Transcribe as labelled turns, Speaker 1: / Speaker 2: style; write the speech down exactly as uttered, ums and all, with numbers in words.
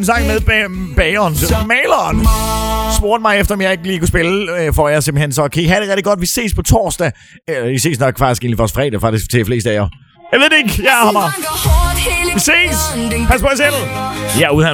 Speaker 1: sang med bag- bageren, maleren. Spurgte mig efter, om jeg ikke lige kunne spille øh, for jer simpelthen. Så kan I have det rigtig godt. Vi ses på torsdag. Øh, I ses nok faktisk egentlig først fredag, faktisk til de fleste af jer. Jeg ved det ikke. Jeg er hammer. Vi ses. Pas på jer selv. Jeg er ude her.